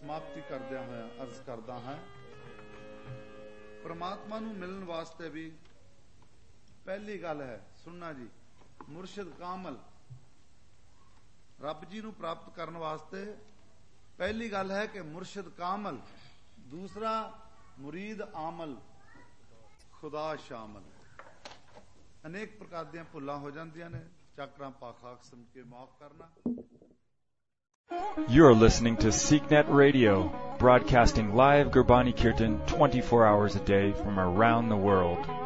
ਸਮਾਪਤੀ ਕਰਦਿਆਂ ਹੋਇਆ ਅਰਜ਼ ਕਰਦਾ ਹਾਂ, ਪਰਮਾਤਮਾ ਨੂੰ ਮਿਲਣ ਵਾਸਤੇ ਵੀ ਪਹਿਲੀ ਗੱਲ ਹੈ ਸੁਣਨਾ ਜੀ, ਮੁਰਸ਼ਿਦ ਕਾਮਲ। ਰੱਬ ਜੀ ਨੂੰ ਪ੍ਰਾਪਤ ਕਰਨ ਵਾਸਤੇ ਪਹਿਲੀ ਗੱਲ ਹੈ ਕਿ ਮੁਰਸ਼ਿਦ ਕਾਮਲ, ਦੂਸਰਾ ਮੁਰੀਦ ਆਮਲ, ਖੁਦਾ ਸ਼ਾਮਲ। ਅਨੇਕ ਪ੍ਰਕਾਰ ਦੀਆਂ ਭੁੱਲਾਂ ਹੋ ਜਾਂਦੀਆਂ ਨੇ, ਚੱਕਰਾਂ ਪਾਖਾਕ ਸਮਝ ਕੇ ਮਾਫ ਕਰਨਾ। You are listening to SeekNet Radio, broadcasting live Gurbani Kirtan 24 hours a day from around the world.